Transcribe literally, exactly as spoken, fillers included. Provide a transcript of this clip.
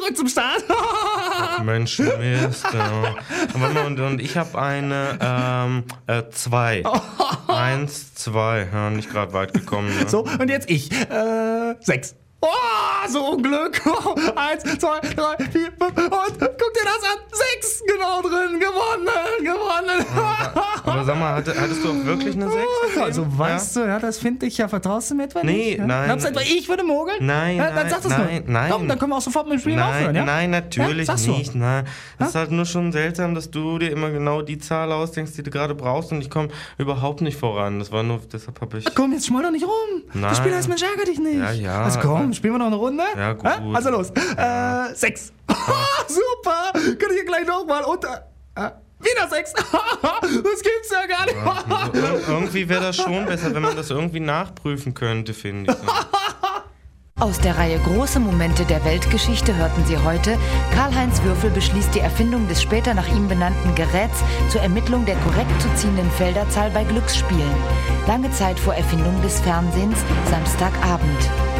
zurück zum Start. Ach, Mensch, Mist. Ja. Warte mal, und, und ich habe eine ähm, äh, zwei. Eins, zwei. Ja, nicht gerade weit gekommen. Ne? So, und jetzt ich. Äh, sechs. Oh, so ein Glück. Eins, zwei, drei, vier, fünf. Und guck dir das an. Sechs genau drin. Gewonnen, gewonnen. Aber sag mal, hatte, hattest du auch wirklich eine sechs? Also weißt ja? du, ja, das finde ich ja. Vertraust du mir etwa nee, nicht? Ja? Nein, Glaubst du etwa, ich würde mogeln? Nein, ja, nein, dann sag das nein, nur. nein. Komm, dann können wir auch sofort mit dem Spiel nein, aufhören, ja? Nein, natürlich ja, nicht. Nein. Das ja? ist halt nur schon seltsam, dass du dir immer genau die Zahl ausdenkst, die du gerade brauchst, und ich komme überhaupt nicht voran. Das war nur, deshalb habe ich... Na komm, jetzt schmoll doch nicht rum. Nein. Das Spiel heißt, Mensch, ärger dich nicht. Ja, ja. Also komm, spielen wir noch eine Runde? Ja, gut. Ja? Also los. Äh, sechs. Super. Kann ich hier gleich nochmal unter... Äh, wieder sechs. Das gibt's ja gar nicht. Ja, also, irgendwie wäre das schon besser, wenn man das irgendwie nachprüfen könnte, finde ich. Aus der Reihe Große Momente der Weltgeschichte hörten Sie heute: Karl-Heinz Würfel beschließt die Erfindung des später nach ihm benannten Geräts zur Ermittlung der korrekt zu ziehenden Felderzahl bei Glücksspielen. Lange Zeit vor Erfindung des Fernsehens, Samstagabend.